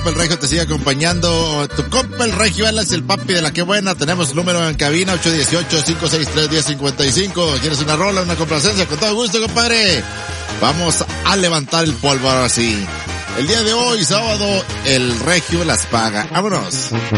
compa el Regio te sigue acompañando. Tu compa el Regio, él es el papi de la que buena. Tenemos el número en cabina, 818-563-1055. ¿Quieres una rola, una complacencia? Con todo gusto, compadre. Vamos a levantar el polvo ahora sí. El día de hoy, sábado, el Regio las paga. Vámonos.